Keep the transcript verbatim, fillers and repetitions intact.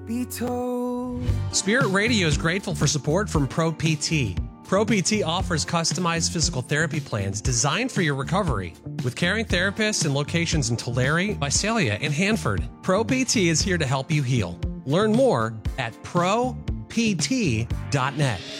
be told. Spirit Radio is grateful for support from Pro P T. Pro P T offers customized physical therapy plans designed for your recovery. With caring therapists in locations in Tulare, Visalia, and Hanford, Pro P T is here to help you heal. Learn more at pro p t dot net.